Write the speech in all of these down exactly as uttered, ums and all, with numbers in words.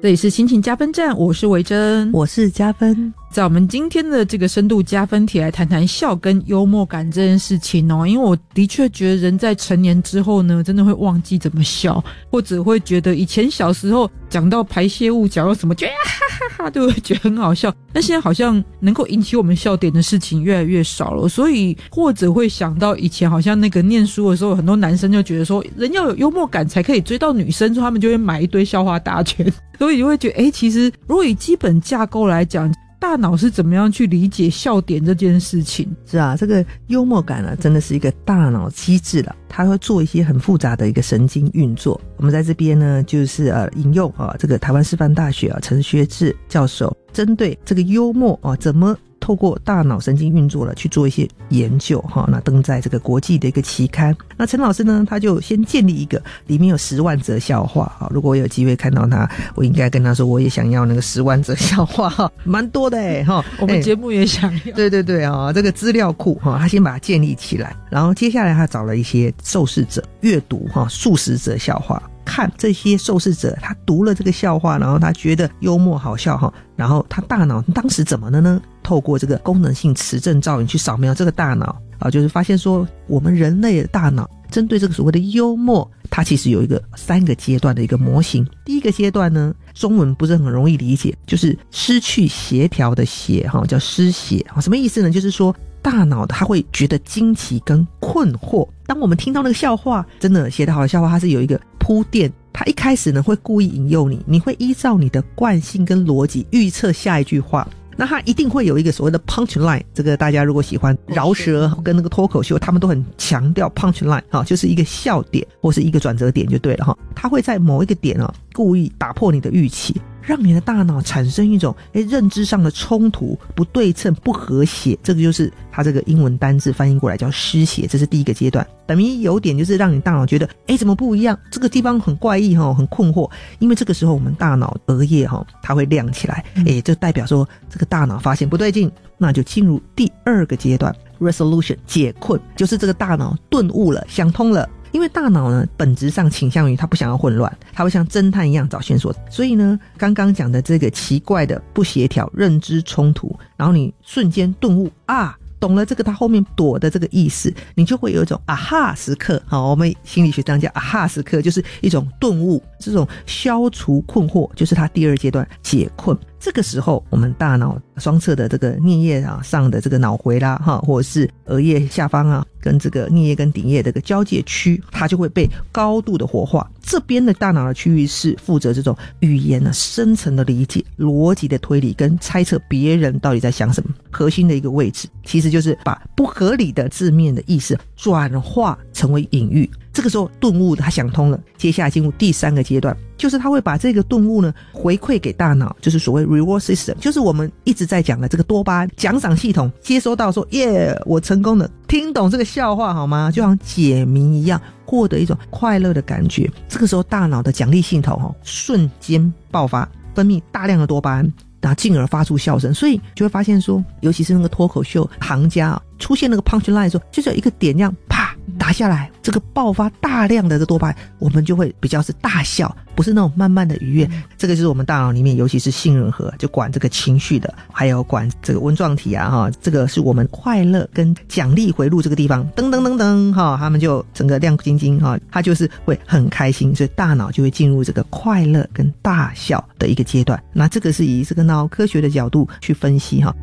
这里是心情加分站，我是维珍， 我是加分。 在我们今天的这个深度加分题来谈谈笑跟幽默感这件事情哦，因为我的确觉得人在成年之后呢，真的会忘记怎么笑，或者会觉得以前小时候讲到排泄物讲到什么觉得哈哈哈都会觉得很好笑，但现在好像能够引起我们笑点的事情越来越少了，所以或者会想到以前好像那个念书的时候，很多男生就觉得说人要有幽默感才可以追到女生，所以他们就会买一堆笑话大全，所以就会觉得诶其实如果以基本架构来讲，大脑是怎么样去理解笑点这件事情？ 是啊，这个幽默感啊，真的是一个大脑机制了，它会做一些很复杂的一个神经运作。我们在这边呢，就是呃引用啊，这个台湾师范大学啊陈学志教授针对这个幽默啊怎么透过大脑神经运作了去做一些研究哈，那登在这个国际的一个期刊。那陈老师呢，他就先建立一个里面有十万则笑话哈，如果我有机会看到他，我应该跟他说我也想要那个十万则笑话哈，蛮多的哎哈， 我们节目也想要。 对对对啊，这个资料库哈，他先把它建立起来，然后接下来他找了一些受试者阅读哈数十则笑话。看这些受试者他读了这个笑话，然后他觉得幽默好笑哈，然后他大脑当时怎么了呢？透过这个功能性磁振造影去扫描这个大脑啊，就是发现说我们人类的大脑针对这个所谓的幽默，它其实有一个三个阶段的一个模型。第一个阶段呢，中文不是很容易理解，就是失去协调的协哈，叫失协。什么意思呢？就是说大脑它会觉得惊奇跟困惑。当我们听到那个笑话，真的写得好的笑话，它是有一个铺垫，它一开始呢会故意引诱你，你会依照你的惯性跟逻辑预测下一句话。那它一定会有一个所谓的 punch line， 这个大家如果喜欢饶舌跟那个脱口秀，他们都很强调 punch line 啊，就是一个笑点或是一个转折点就对了哈。它会在某一个点啊，故意打破你的预期，让你的大脑产生一种诶认知上的冲突、不对称、不和谐，这个就是它这个英文单字翻译过来叫失协，这是第一个阶段。等于有点就是让你大脑觉得诶怎么不一样，这个地方很怪异齁，很困惑，因为这个时候我们大脑额叶齁它会亮起来，诶这代表说这个大脑发现不对劲，那就进入第二个阶段 resolution 解困，就是这个大脑顿悟了，想通了。因为大脑呢本质上倾向于它不想要混乱，它会像侦探一样找线索，所以呢刚刚讲的这个奇怪的不协调认知冲突，然后你瞬间顿悟啊懂了这个它后面躲的这个意思，你就会有一种啊哈时刻。好，我们心理学上叫啊哈时刻，就是一种顿悟，这种消除困惑，就是它第二阶段解困。这个时候我们大脑双侧的这个颞叶啊上的这个脑回啦哈，或者是额叶下方啊跟这个颞叶跟顶叶的这个交界区，它就会被高度的活化。这边的大脑的区域是负责这种语言的深层的理解、逻辑的推理跟猜测别人到底在想什么，核心的一个位置其实就是把不合理的字面的意思转化成为隐喻。这个时候顿悟他想通了，接下来进入第三个阶段，就是他会把这个顿悟呢回馈给大脑，就是所谓 reward system， 就是我们一直在讲的这个多巴胺奖赏系统，接收到说耶我成功了，听懂这个笑话好吗，就像解谜一样，获得一种快乐的感觉。这个时候大脑的奖励系统、哦、瞬间爆发，分泌大量的多巴胺，然后进而发出笑声。所以就会发现说，尤其是那个脱口秀行家、哦、出现那个 punch line 的时候，就是有一个点这样啪打下来，这个爆发大量的这多巴胺，我们就会比较是大笑，不是那种慢慢的愉悦。这个就是我们大脑里面尤其是杏仁核就管这个情绪的，还有管这个纹状体啊哈，这个是我们快乐跟奖励回路这个地方噔噔噔噔哈，他们就整个亮晶晶哈，它就是会很开心，所以大脑就会进入这个快乐跟大笑的一个阶段。那这个是以这个脑科学的角度去分析哈。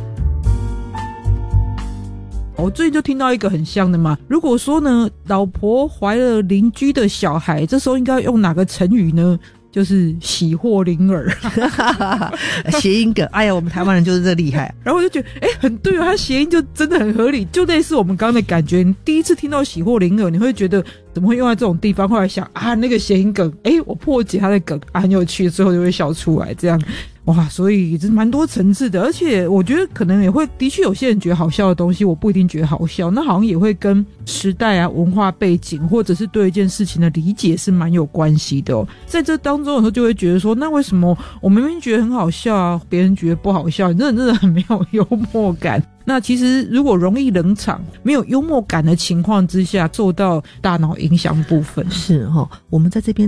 我最近就听到一个很像的嘛，如果说呢老婆怀了邻居的小孩，这时候应该用哪个成语呢？就是喜获麟儿谐音梗，哎呀我们台湾人就是这厉害。 然后我就觉得哎，很对哦，它谐音就真的很合理，就类似我们刚刚的感觉。你第一次听到喜获麟儿，你会觉得怎么会用在这种地方，后来想啊那个谐音梗，哎我破解它的梗啊很有趣，最后就会笑出来这样。哇，所以这蛮多层次的，而且我觉得可能也会，的确有些人觉得好笑的东西，我不一定觉得好笑，那好像也会跟时代啊、文化背景，或者是对一件事情的理解是蛮有关系的哦。在这当中有时候就会觉得说，那为什么我明明觉得很好笑啊，别人觉得不好笑？你真的真的很没有幽默感。那其实如果容易冷场、没有幽默感的情况之下，受到大脑影响部分是齁，我们在这边